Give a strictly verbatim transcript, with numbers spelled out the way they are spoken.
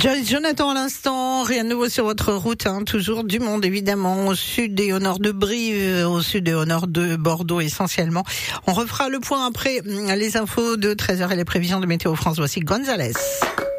Joyce Jonathan à l'instant, rien de nouveau sur votre route, hein, toujours du monde évidemment, au sud et au nord de Brive, au sud et au nord de Bordeaux essentiellement. On refera le point après les infos de treize heures et les prévisions de Météo France. Voici Gonzalez.